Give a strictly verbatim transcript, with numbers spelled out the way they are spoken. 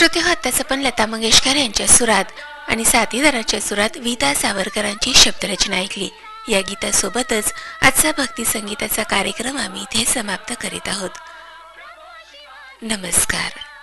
श्रोते हो, आत्ताच आपण लता मंगेशकर यांच्या सुरात आणि साथीदाराच्या सुरात विदा सावरकरांची शब्दरचना ऐकली। या गीतासोबतच आजचा भक्ती संगीताचा कार्यक्रम आम्ही इथे समाप्त करीत आहोत। नमस्कार।